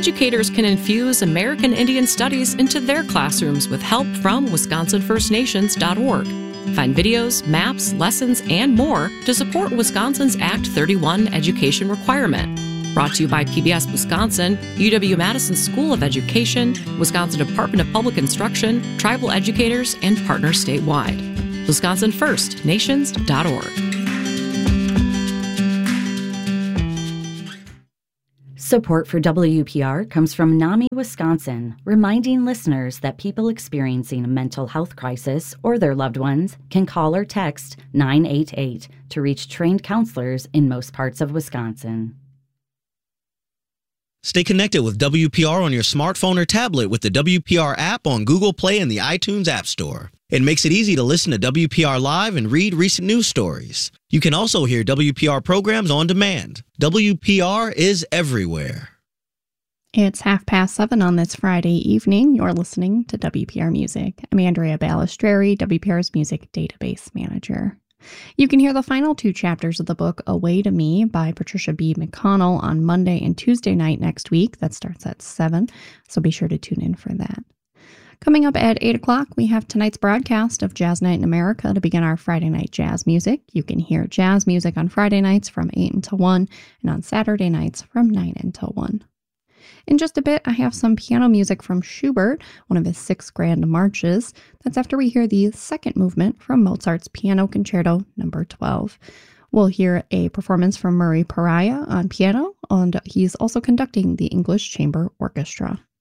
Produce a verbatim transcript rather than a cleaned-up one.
educators can infuse American Indian Studies into their classrooms with help from Wisconsin First Nations dot org. Find videos, maps, lessons, and more to support Wisconsin's Act thirty-one education requirement. Brought to you by P B S Wisconsin, U W-Madison School of Education, Wisconsin Department of Public Instruction, tribal educators, and partners statewide. Wisconsin First Nations dot org. Support for W P R comes from NAMI Wisconsin, reminding listeners that people experiencing a mental health crisis or their loved ones can call or text nine eight eight to reach trained counselors in most parts of Wisconsin. Stay connected with W P R on your smartphone or tablet with the W P R app on Google Play and the iTunes App Store. It makes it easy to listen to W P R live and read recent news stories. You can also hear W P R programs on demand. W P R is everywhere. It's half past seven on this Friday evening. You're listening to W P R Music. I'm Andrea Balistreri, W P R's Music Database Manager. You can hear the final two chapters of the book A Way to Me by Patricia B. McConnell on Monday and Tuesday night next week. That starts at seven, so be sure to tune in for that. Coming up at eight o'clock, we have tonight's broadcast of Jazz Night in America to begin our Friday night jazz music. You can hear jazz music on Friday nights from eight until one, and on Saturday nights from nine until one. In just a bit, I have some piano music from Schubert, one of his six grand marches. That's after we hear the second movement from Mozart's Piano Concerto number twelve. We'll hear a performance from Murray Pariah on piano, and he's also conducting the English Chamber Orchestra.